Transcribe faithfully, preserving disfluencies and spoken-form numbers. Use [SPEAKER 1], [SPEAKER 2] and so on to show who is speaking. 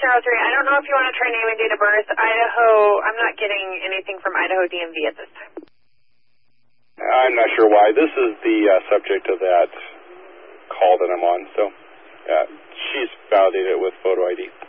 [SPEAKER 1] oh three. I don't know if you want to try name and date of birth. Idaho, I'm not getting anything from Idaho D M V at this time.
[SPEAKER 2] I'm not sure why. This is the uh, subject of that call that I'm on, so uh, she's validated it with photo I D.